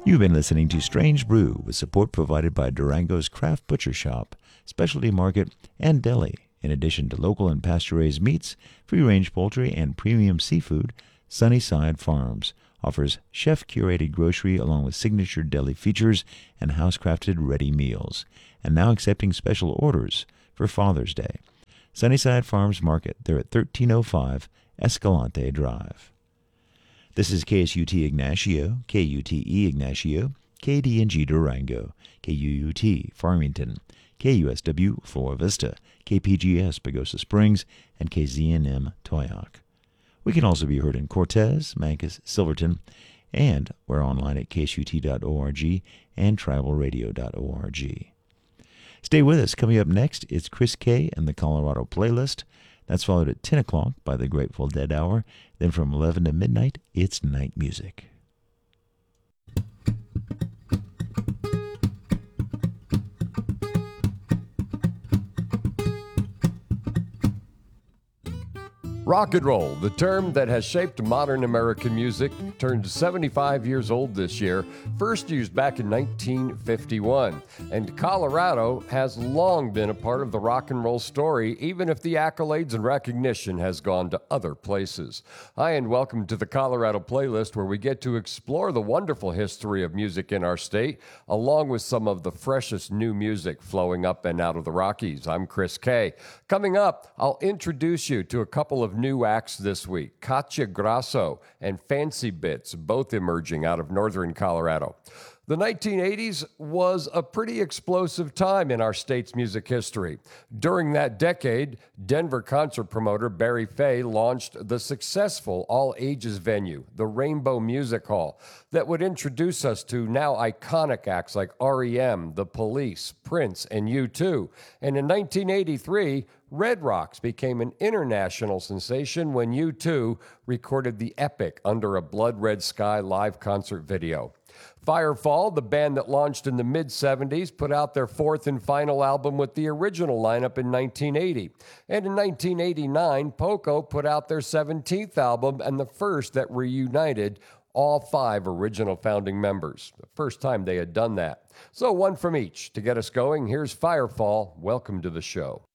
You've been listening to Strange Brew with support provided by Durango's Craft Butcher Shop, Specialty Market, and Deli. In addition to local and pasture-raised meats, free-range poultry, and premium seafood, Sunnyside Farms offers chef-curated grocery along with signature deli features and house-crafted ready meals, and now accepting special orders for Father's Day. Sunnyside Farms Market, they're at 1305 Escalante Drive. This is KSUT Ignacio, KUTE Ignacio, KDNG Durango, KUUT Farmington, KUSW Flora Vista, KPGS Pagosa Springs, and KZNM Toyoak. We can also be heard in Cortez, Mancos, Silverton, and we're online at ksut.org and tribalradio.org. Stay with us. Coming up next, it's Chris K. and the Colorado Playlist. That's followed at 10 o'clock by the Grateful Dead Hour. Then from 11 to midnight, it's Night Music. Rock and roll, the term that has shaped modern American music, turned 75 years old this year, first used back in 1951. And Colorado has long been a part of the rock and roll story, even if the accolades and recognition has gone to other places. Hi, and welcome to the Colorado Playlist, where we get to explore the wonderful history of music in our state, along with some of the freshest new music flowing up and out of the Rockies. I'm Chris K. Coming up, I'll introduce you to a couple of new acts this week, Katya Grasso and Fancy Bits, both emerging out of northern Colorado. The 1980s was a pretty explosive time in our state's music history. During that decade, Denver concert promoter Barry Fay launched the successful all-ages venue, the Rainbow Music Hall, that would introduce us to now iconic acts like R.E.M., The Police, Prince, and U2. And in 1983, Red Rocks became an international sensation when U2 recorded the epic Under a Blood Red Sky live concert video. Firefall, the band that launched in the mid-'70s, put out their fourth and final album with the original lineup in 1980. And in 1989, Poco put out their 17th album and the first that reunited all 5 original founding members. The first time they had done that. So one from each. To get us going, here's Firefall. Welcome to the show.